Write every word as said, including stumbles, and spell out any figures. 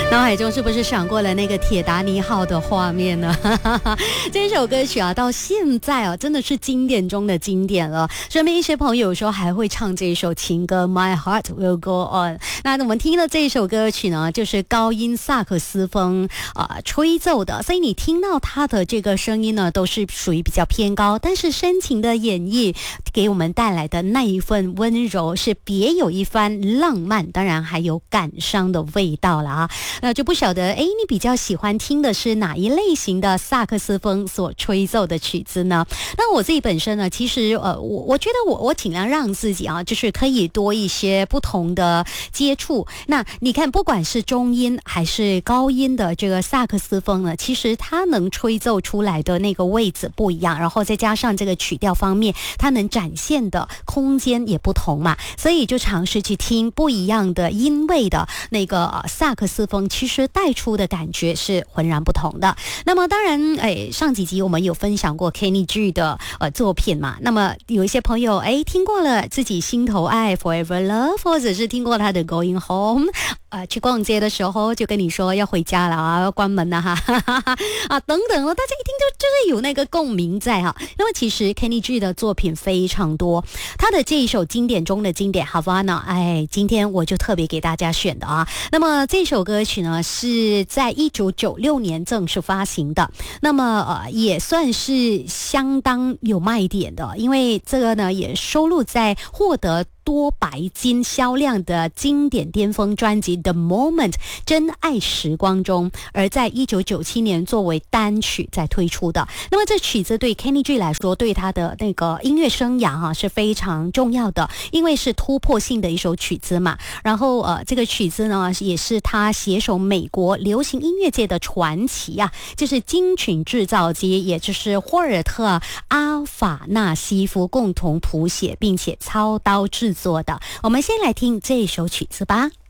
脑海中是不是闪过了那个铁达尼号的画面呢？这首歌曲啊，到现在啊，真的是经典中的经典了。身边一些朋友有时候还会唱这一首情歌《My Heart Will Go On》。那我们听的这一首歌曲呢，就是高音萨克斯风啊、呃、吹奏的，所以你听到它的这个声音呢，都是属于比较偏高，但是深情的演绎给我们带来的那一份温柔，是别有一番浪漫，当然还有感伤的味道了啊。那就不晓得，哎，你比较喜欢听的是哪一类型的萨克斯风所吹奏的曲子呢？那我自己本身呢，其实呃，我我觉得我我尽量让自己啊，就是可以多一些不同的接触。那你看，不管是中音还是高音的这个萨克斯风呢，其实它能吹奏出来的那个位置不一样，然后再加上这个曲调方面，它能展现的空间也不同嘛，所以就尝试去听不一样的音位的那个、呃、萨克斯风。其实带出的感觉是浑然不同的。那么当然，哎，上几集我们有分享过 Kenny G 的呃作品嘛。那么有一些朋友哎听过了自己心头爱 Forever Love， 或者是听过他的 Going Home， 呃，去逛街的时候就跟你说要回家了啊，要关门了哈哈哈哈啊等等了，大家一听就就是有那个共鸣在哈。那么其实 Kenny G 的作品非常多，他的这一首经典中的经典 Havana， 哎，今天我就特别给大家选的啊。那么这首歌曲呢是在一九九六年正式发行的，那么呃也算是相当有卖点的，因为这个呢也收录在获得多白金销量的经典巅峰专辑 The Moment 真爱时光中，而在一九九七年作为单曲在推出的。那么这曲子对 Kenny G 来说，对他的那个音乐生涯啊是非常重要的，因为是突破性的一首曲子嘛。然后呃这个曲子呢也是他携手美国流行音乐界的传奇啊，就是金曲制造机，也就是霍尔特阿法纳西夫共同谱写并且操刀制作的。我们先来听这首曲子吧。